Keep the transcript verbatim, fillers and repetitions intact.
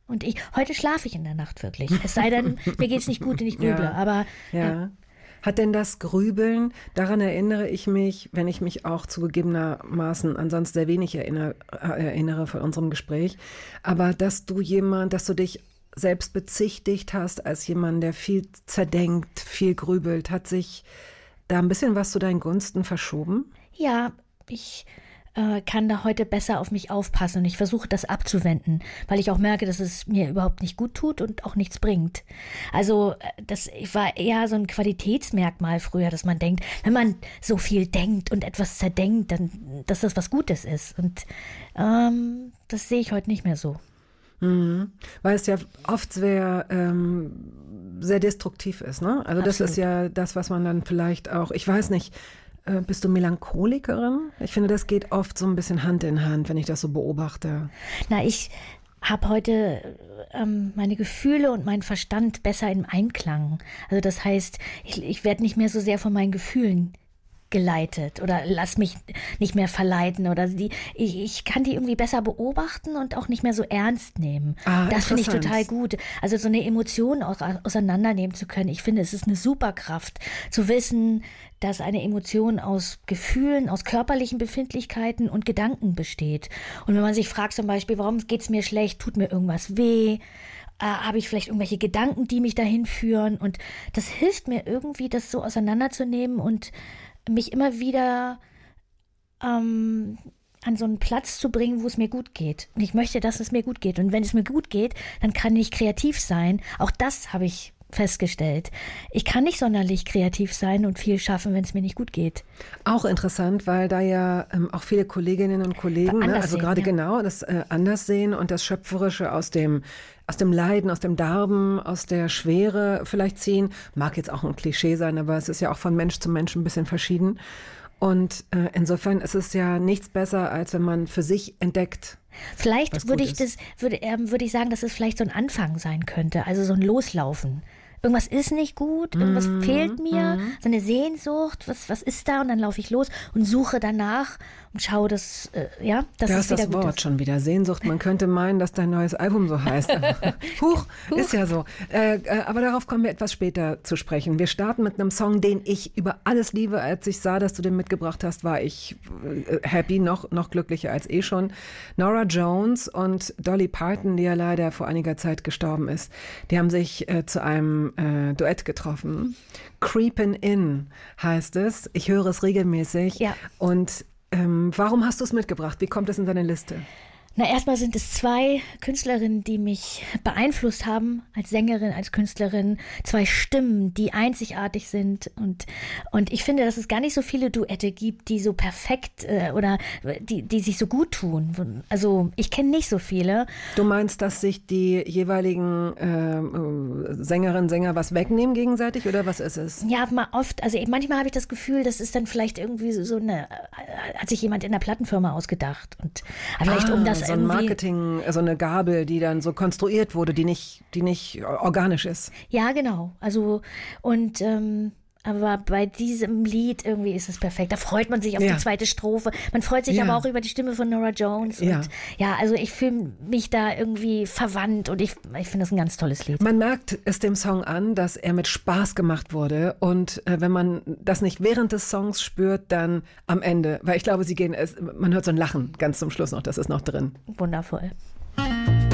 Und ich, heute schlafe ich in der Nacht wirklich. Es sei denn, mir geht's nicht gut und ich grüble. Ja, Aber ja. ja. Hat denn das Grübeln, daran erinnere ich mich, wenn ich mich auch zugegebenermaßen ansonsten sehr wenig erinnere, erinnere von unserem Gespräch, aber dass du jemand, dass du dich selbst bezichtigt hast als jemand, der viel zerdenkt, viel grübelt, hat sich da ein bisschen was zu deinen Gunsten verschoben? Ja, ich äh, kann da heute besser auf mich aufpassen und ich versuche das abzuwenden, weil ich auch merke, dass es mir überhaupt nicht gut tut und auch nichts bringt. Also das war eher so ein Qualitätsmerkmal früher, dass man denkt, wenn man so viel denkt und etwas zerdenkt, dann, dass das was Gutes ist. Und ähm, das sehe ich heute nicht mehr so. Mhm. Weil es ja oft sehr, ähm, sehr destruktiv ist, ne? Also das Absolut. ist ja das, was man dann vielleicht auch, ich weiß nicht, äh, bist du Melancholikerin? Ich finde, das geht oft so ein bisschen Hand in Hand, wenn ich das so beobachte. Na, ich habe heute ähm, meine Gefühle und meinen Verstand besser im Einklang. Also das heißt, ich, ich werde nicht mehr so sehr von meinen Gefühlen geleitet oder lass mich nicht mehr verleiten oder die, ich, ich kann die irgendwie besser beobachten und auch nicht mehr so ernst nehmen. Ah, das finde ich interessant. total gut. Also so eine Emotion auch auseinandernehmen zu können. Ich finde, es ist eine Superkraft zu wissen, dass eine Emotion aus Gefühlen, aus körperlichen Befindlichkeiten und Gedanken besteht. Und wenn man sich fragt zum Beispiel, warum geht's mir schlecht, tut mir irgendwas weh, äh, habe ich vielleicht irgendwelche Gedanken, die mich dahin führen, und das hilft mir irgendwie, das so auseinanderzunehmen und mich immer wieder ähm, an so einen Platz zu bringen, wo es mir gut geht. Und ich möchte, dass es mir gut geht. Und wenn es mir gut geht, dann kann ich kreativ sein. Auch das habe ich festgestellt. Ich kann nicht sonderlich kreativ sein und viel schaffen, wenn es mir nicht gut geht. Auch interessant, weil da ja ähm, auch viele Kolleginnen und Kollegen, ne, Anders also sehen, gerade ja. genau das äh, anders sehen und das Schöpferische aus dem, aus dem Leiden, aus dem Darben, aus der Schwere vielleicht ziehen. Mag jetzt auch ein Klischee sein, aber es ist ja auch von Mensch zu Mensch ein bisschen verschieden. Und äh, insofern ist es ja nichts besser, als wenn man für sich entdeckt. Vielleicht was würde gut ich ist. das, würde, ähm, würde ich sagen, dass es vielleicht so ein Anfang sein könnte, also so ein Loslaufen. Irgendwas ist nicht gut, irgendwas Mhm, fehlt mir, mhm. so eine Sehnsucht, was, was ist da? Und dann laufe ich los und suche danach und schaue, dass, äh, ja, dass Da es ist wieder das gut Wort ist. schon wieder. Sehnsucht. Man könnte meinen, dass dein neues Album so heißt. Huch, ist ja so. Äh, äh, aber darauf kommen wir etwas später zu sprechen. Wir starten mit einem Song, den ich über alles liebe. Als ich sah, dass du den mitgebracht hast, war ich äh, happy, noch, noch glücklicher als eh schon. Norah Jones und Dolly Parton, die ja leider vor einiger Zeit gestorben ist, die haben sich äh, zu einem äh, Duett getroffen. Creepin' In heißt es. Ich höre es regelmäßig. Ja. Und ähm, warum hast du es mitgebracht? Wie kommt es in deine Liste? Na, erstmal sind es zwei Künstlerinnen, die mich beeinflusst haben, als Sängerin, als Künstlerin. Zwei Stimmen, die einzigartig sind. Und, und ich finde, dass es gar nicht so viele Duette gibt, die so perfekt äh, oder die, die sich so gut tun. Also ich kenne nicht so viele. Du meinst, dass sich die jeweiligen äh, Sängerinnen, Sänger was wegnehmen gegenseitig, oder was ist es? Ja, mal oft, also manchmal habe ich das Gefühl, das ist dann vielleicht irgendwie so so eine, hat sich jemand in der Plattenfirma ausgedacht. Und vielleicht Ah, um das so ein irgendwie. Marketing, so eine Gabel, die dann so konstruiert wurde, die nicht, die nicht organisch ist. Ja, genau. Also, und ähm, aber bei diesem Lied irgendwie ist es perfekt. Da freut man sich auf Ja. die zweite Strophe. Man freut sich Ja. aber auch über die Stimme von Norah Jones. Ja. Und ja, also ich fühle mich da irgendwie verwandt und ich, ich finde das ein ganz tolles Lied. Man merkt es dem Song an, dass er mit Spaß gemacht wurde. Und äh, wenn man das nicht während des Songs spürt, dann am Ende. Weil ich glaube, sie gehen, es, man hört so ein Lachen ganz zum Schluss noch, das ist noch drin. Wundervoll.